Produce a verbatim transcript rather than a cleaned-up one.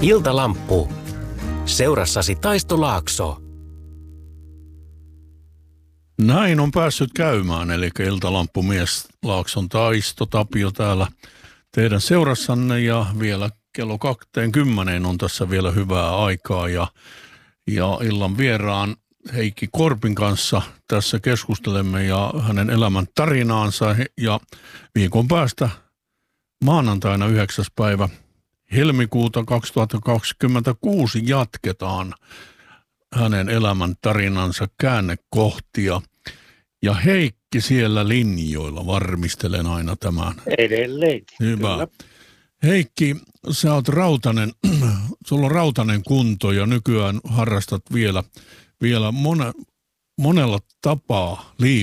Iltalamppu. Seurassasi Taisto Laakso. Näin on päässyt käymään, eli iltalamppumies Laakson Taisto Tapio täällä teidän seurassanne ja vielä kello kaksikymmentä on tässä vielä hyvää aikaa ja, ja illan vieraan Heikki Korpin kanssa tässä keskustelemme ja hänen elämän tarinaansa ja viikon päästä maanantaina yhdeksäs päivä helmikuuta kaksituhattakaksikymmentäkuusi jatketaan hänen elämän tarinansa käännekohtia. Ja Heikki siellä linjoilla, varmistelen aina tämän. Edelleen. Hyvä. Kyllä. Heikki, sä oot rautanen, sulla on rautanen kunto ja nykyään harrastat vielä, vielä mone, monella tapaa liikuntaa.